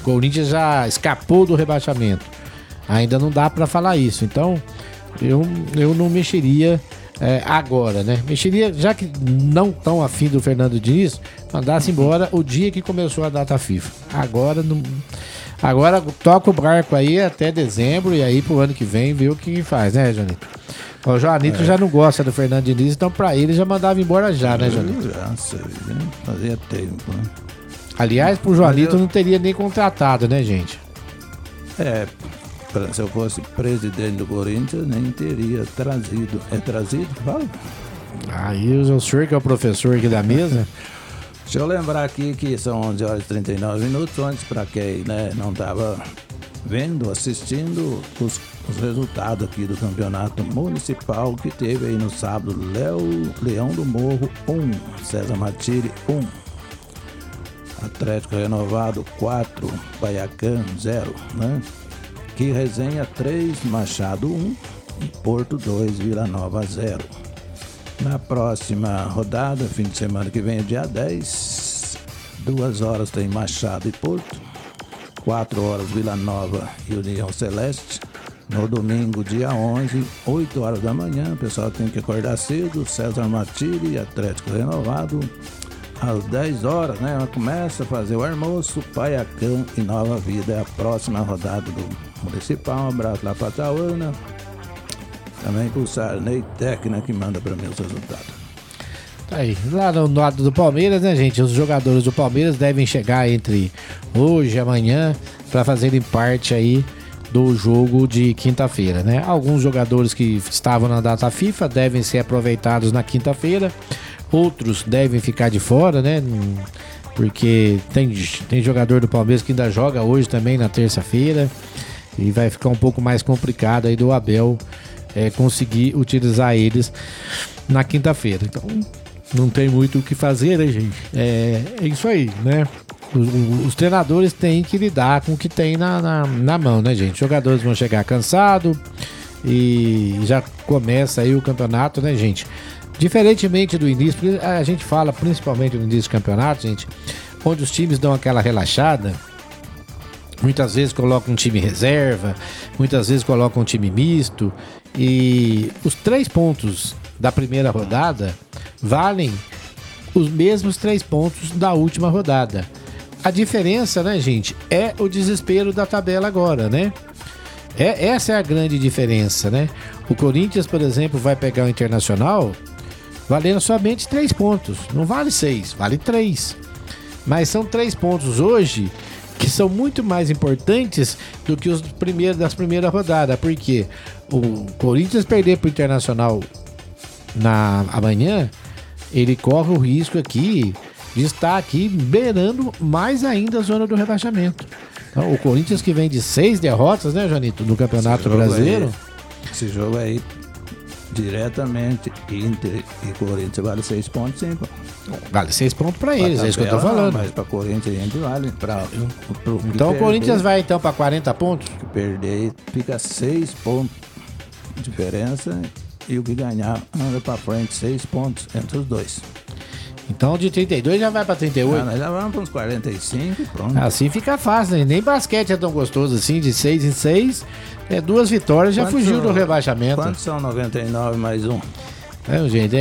Corinthians já escapou do rebaixamento. Ainda não dá para falar isso. Então, eu não mexeria agora, né? Mexeria, já que não tão afim do Fernando Diniz, mandasse embora o dia que começou a data FIFA. Agora toca o barco aí até dezembro e aí pro ano que vem ver o que faz, né, Joanito? O Joanito já não gosta do Fernando Diniz, então pra ele já mandava embora já, né, Joanito? Já sei, né? Fazia tempo, né? Aliás, pro Joanito não teria nem contratado, né, gente? Se eu fosse presidente do Corinthians, nem teria trazido. É trazido? Fala. Aí o senhor que é o professor aqui da mesa. Deixa eu lembrar aqui que são 11 horas e 39 minutos, antes para quem não estava vendo, assistindo os resultados aqui do campeonato municipal que teve aí no sábado. Leão do Morro 1, César Matiri 1, Atlético Renovado 4, Paiacã 0, né? Que Resenha 3, Machado 1 e Porto 2, Vila Nova 0. Na próxima rodada, fim de semana que vem, dia 10, 2 horas tem Machado e Porto, 4 horas Vila Nova e União Celeste. No domingo, dia 11, 8 horas da manhã, o pessoal tem que acordar cedo, César Matiri e Atlético Renovado. Às 10 horas, né? Começa a fazer o almoço, Paiacã e Nova Vida. É a próxima rodada do Municipal. Um abraço lá para a Tauana. Também pro Sarney Tecna, que manda para mim os resultados. Tá aí. Lá no lado do Palmeiras, né, gente? Os jogadores do Palmeiras devem chegar entre hoje e amanhã para fazerem parte aí do jogo de quinta-feira, né? Alguns jogadores que estavam na data FIFA devem ser aproveitados na quinta-feira. Outros devem ficar de fora, né? Porque tem jogador do Palmeiras que ainda joga hoje também na terça-feira. E vai ficar um pouco mais complicado aí do Abel conseguir utilizar eles na quinta-feira. Então, não tem muito o que fazer, né, gente? É isso aí, né? Os treinadores têm que lidar com o que tem na mão, né, gente? Os jogadores vão chegar cansados e já começa aí o campeonato, né, gente? Diferentemente do início, porque a gente fala principalmente no início do campeonato, gente, onde os times dão aquela relaxada, muitas vezes colocam um time reserva, muitas vezes colocam um time misto, e os 3 pontos da primeira rodada valem os mesmos 3 pontos da última rodada. A diferença, né, gente, é o desespero da tabela agora, né? Essa é a grande diferença, né? O Corinthians, por exemplo, vai pegar o Internacional valendo somente 3 pontos. Não vale 6, vale 3. Mas são 3 pontos hoje que são muito mais importantes do que os das primeiras rodadas. Porque o Corinthians perder para o Internacional amanhã, ele corre o risco aqui de estar aqui beirando mais ainda a zona do rebaixamento. Então, o Corinthians que vem de 6 derrotas, né, Joanito, no Campeonato Brasileiro. Esse jogo aí, diretamente, Inter e Corinthians vale 6 pontos, sim, pô. Vale 6 pontos pra eles, é isso que eu tô falando. Mas pra Corinthians e Inter vale. Então o Corinthians vai então pra 40 pontos? Que perder fica 6 pontos de diferença e o que ganhar anda pra frente 6 pontos entre os dois. Então de 32 já vai pra 38? Nós já vamos para uns 45 e pronto. Assim fica fácil, né? Nem basquete é tão gostoso assim, de 6 em 6. 2 vitórias, já fugiu do rebaixamento. Quantos são 99 mais 1? Gente,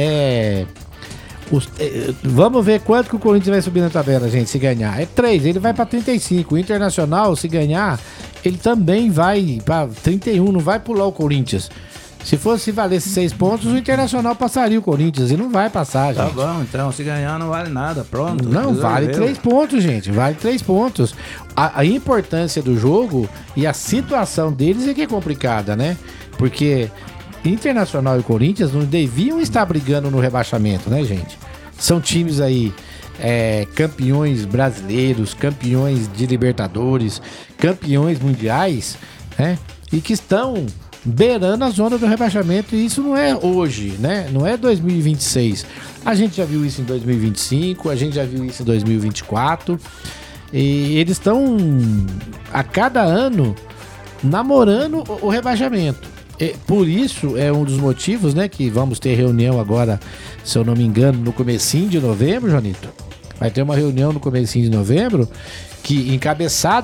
vamos ver quanto que o Corinthians vai subir na tabela, gente, se ganhar. É 3, ele vai pra 35. O Internacional, se ganhar, ele também vai pra 31, não vai pular o Corinthians. Se fosse valer esses 6 pontos, o Internacional passaria o Corinthians e não vai passar, gente. Tá bom, então se ganhar não vale nada, pronto. Não, vale 3 pontos, gente, vale 3 pontos. A importância do jogo e a situação deles é que é complicada, né? Porque Internacional e Corinthians não deviam estar brigando no rebaixamento, né, gente? São times aí campeões brasileiros, campeões de Libertadores, campeões mundiais, né? E que estão beirando a zona do rebaixamento, e isso não é hoje, né? Não é 2026. A gente já viu isso em 2025, a gente já viu isso em 2024, e eles estão a cada ano namorando o rebaixamento. Por isso é um dos motivos, né, que vamos ter reunião agora, se eu não me engano, no comecinho de novembro, Joanito. Vai ter uma reunião no comecinho de novembro que encabeçada